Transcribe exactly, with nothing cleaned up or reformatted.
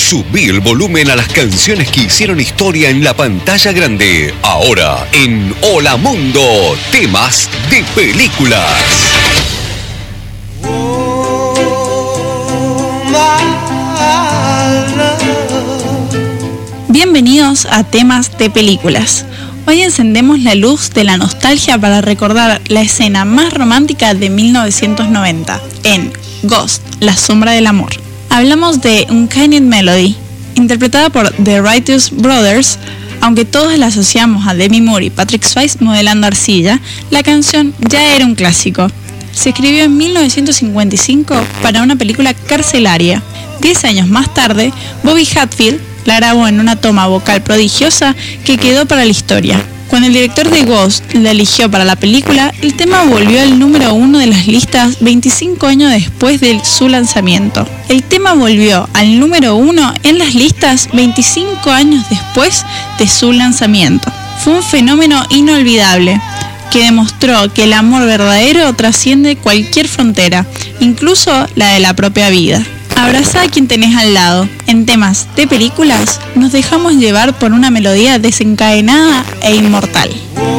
Subí el volumen a las canciones que hicieron historia en la pantalla grande. Ahora en Hola Mundo, temas de películas. Bienvenidos a Temas de Películas. Hoy encendemos la luz de la nostalgia para recordar la escena más romántica de mil novecientos noventa en Ghost, la sombra del amor. Hablamos de Uncanny Melody, interpretada por The Righteous Brothers. Aunque todos la asociamos a Demi Moore y Patrick Swayze modelando arcilla, la canción ya era un clásico. Se escribió en mil novecientos cincuenta y cinco para una película carcelaria. Diez años más tarde, Bobby Hatfield la grabó en una toma vocal prodigiosa que quedó para la historia. Cuando el director de Ghost la eligió para la película, el tema volvió al número uno de las listas veinticinco años después de su lanzamiento. El tema volvió al número uno en las listas veinticinco años después de su lanzamiento. Fue un fenómeno inolvidable que demostró que el amor verdadero trasciende cualquier frontera, incluso la de la propia vida. Abraza a quien tenés al lado. En Temas de Películas nos dejamos llevar por una melodía desencadenada e inmortal.